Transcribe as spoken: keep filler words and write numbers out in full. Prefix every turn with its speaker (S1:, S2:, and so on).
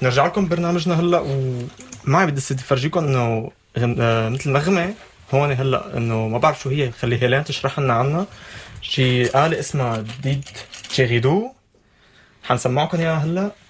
S1: نرجع لكم برنامجنا هلا، ومعي بدي افرجيكم انه مثل نغمه هون هلا، انه ما بعرف شو هي، خلي هيلين تشرح لنا عنها. شي آلة اسمها ديد تشيغيدو، حنسمعكم اياها هلا